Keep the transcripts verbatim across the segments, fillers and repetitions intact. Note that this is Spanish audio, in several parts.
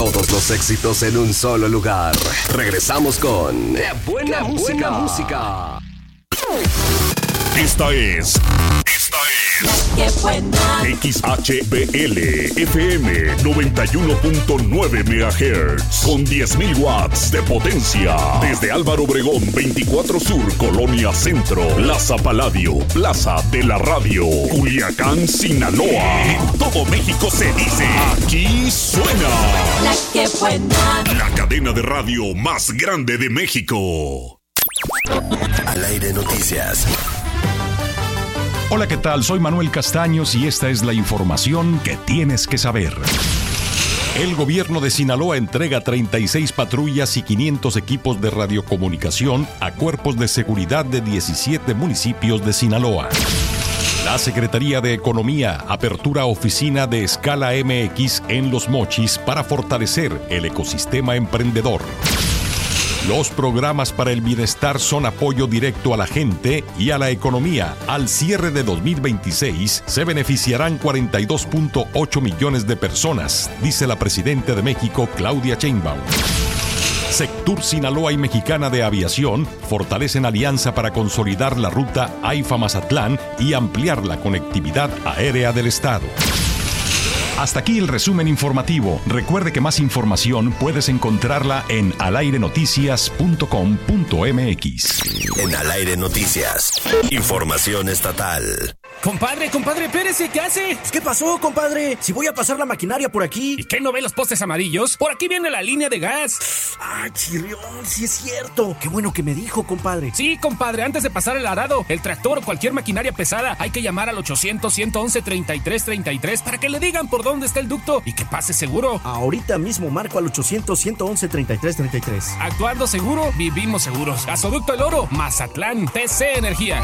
Todos los éxitos en un solo lugar. Regresamos con ¡Qué buena, ¡Qué música! buena música! Esta es... Esta es... ¡Qué buena! X H B L F M noventa y uno punto nueve megahertz con diez mil watts de potencia. Desde Álvaro Obregón veinticuatro Sur, Colonia Centro, Plaza Paladio, Plaza de la Radio, Culiacán, Sinaloa. En todo México se dice, aquí suena La que buena. La cadena de radio más grande de México. Al aire noticias. Hola, ¿qué tal? Soy Manuel Castaños y esta es la información que tienes que saber. El gobierno de Sinaloa entrega treinta y seis patrullas y quinientos equipos de radiocomunicación a cuerpos de seguridad de diecisiete municipios de Sinaloa. La Secretaría de Economía apertura oficina de escala M X en Los Mochis para fortalecer el ecosistema emprendedor. Los programas para el bienestar son apoyo directo a la gente y a la economía. Al cierre de dos mil veintiséis se beneficiarán cuarenta y dos punto ocho millones de personas, dice la presidenta de México, Claudia Sheinbaum. Sectur Sinaloa y Mexicana de Aviación fortalecen alianza para consolidar la ruta AIFA-Mazatlán y ampliar la conectividad aérea del estado. Hasta aquí el resumen informativo. Recuerde que más información puedes encontrarla en al aire noticias punto com punto m x. En Al Aire Noticias, información estatal. Compadre, compadre, espérese, ¿qué hace? ¿Qué pasó, compadre? Si voy a pasar la maquinaria por aquí. ¿Y qué, no ve los postes amarillos? Por aquí viene la línea de gas. Ay, chirrión, sí es cierto. Qué bueno que me dijo, compadre. Sí, compadre, antes de pasar el arado, el tractor o cualquier maquinaria pesada, hay que llamar al ochocientos, ciento once, treinta y tres treinta y tres para que le digan por dónde está el ducto y que pase seguro. Ahorita mismo marco al ochocientos, ciento once, treinta y tres treinta y tres. Actuando seguro, vivimos seguros. Gasoducto El Oro, Mazatlán, T C Energía.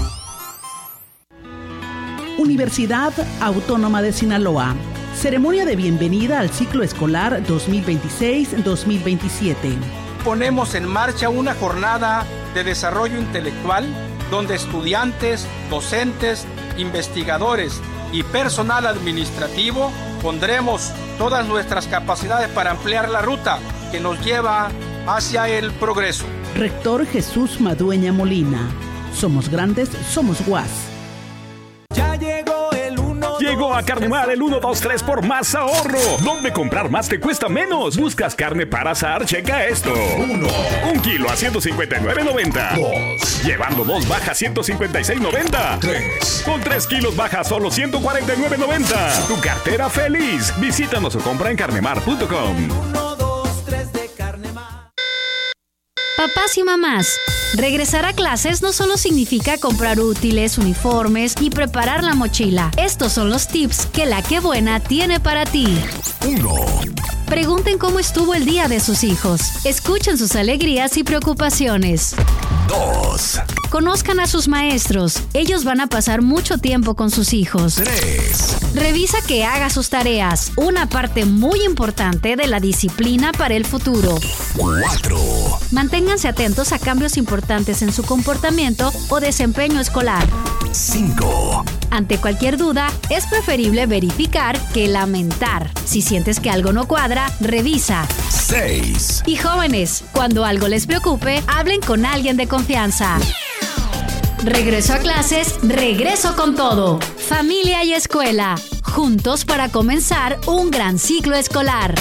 Universidad Autónoma de Sinaloa. Ceremonia de bienvenida al ciclo escolar dos mil veintiséis dos mil veintisiete. Ponemos en marcha una jornada de desarrollo intelectual donde estudiantes, docentes, investigadores y personal administrativo pondremos todas nuestras capacidades para ampliar la ruta que nos lleva hacia el progreso. Rector Jesús Madueña Molina. Somos grandes, somos U A S. Ya llegó el uno. Llegó a Carnemar el uno, dos, tres por más ahorro. ¿Dónde comprar más te cuesta menos? ¿Buscas carne para asar? Checa esto. Uno. Un kilo a ciento cincuenta y nueve noventa. Dos. Llevando dos baja ciento cincuenta y seis noventa. Tres. Con tres kilos baja solo ciento cuarenta y nueve noventa. Tu cartera feliz. Visítanos o compra en carnemar punto com. uno, dos, tres de Carnemar. Papás y mamás, regresar a clases no solo significa comprar útiles, uniformes y preparar la mochila. Estos son los tips que La Que Buena tiene para ti. Uno. Pregunten cómo estuvo el día de sus hijos. Escuchen sus alegrías y preocupaciones. Dos. Conozcan a sus maestros. Ellos van a pasar mucho tiempo con sus hijos. Tres. Revisa que haga sus tareas. Una parte muy importante de la disciplina para el futuro. Cuatro. Manténganse atentos a cambios importantes en su comportamiento o desempeño escolar. Cinco. Ante cualquier duda, es preferible verificar que lamentar. Si sientes que algo no cuadra, revisa. Seis. Y jóvenes, cuando algo les preocupe, hablen con alguien de confianza. Regreso a clases, regreso con todo. Familia y escuela, juntos para comenzar un gran ciclo escolar.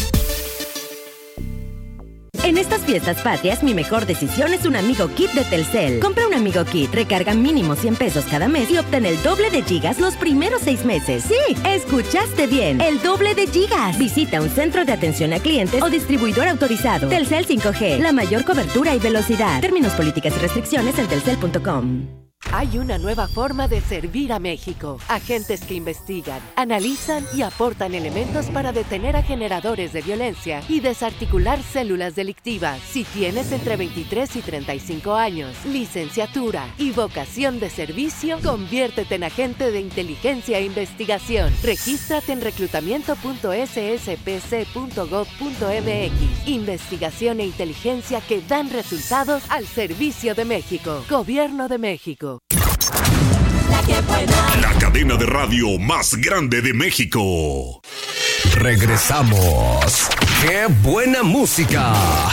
En estas fiestas patrias, mi mejor decisión es un Amigo Kit de Telcel. Compra un Amigo Kit, recarga mínimo cien pesos cada mes y obtén el doble de gigas los primeros seis meses. Sí, escuchaste bien, el doble de gigas. Visita un centro de atención a clientes o distribuidor autorizado. Telcel cinco G, la mayor cobertura y velocidad. Términos, políticas y restricciones en telcel punto com. Hay una nueva forma de servir a México. Agentes que investigan, analizan y aportan elementos para detener a generadores de violencia y desarticular células delictivas. Si tienes entre veintitrés y treinta y cinco años, licenciatura y vocación de servicio, conviértete en agente de inteligencia e investigación. Regístrate en reclutamiento punto s s p c punto gov punto m x. Investigación e inteligencia que dan resultados al servicio de México. Gobierno de México. La cadena de radio más grande de México. Regresamos. ¡Qué buena música!